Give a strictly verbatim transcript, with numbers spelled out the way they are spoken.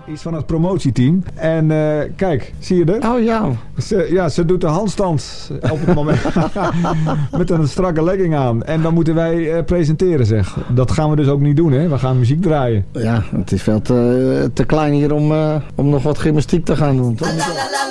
Iets van het promotieteam. En uh, kijk, zie je er? Oh ja. Ze, ja, ze doet de handstand op het moment. Met een strakke legging aan. En dan moeten wij uh, presenteren, zeg. Dat gaan we dus ook niet doen, hè. We gaan muziek draaien. Ja, het is veel te, te klein hier om, uh, om nog wat gymnastiek te gaan doen.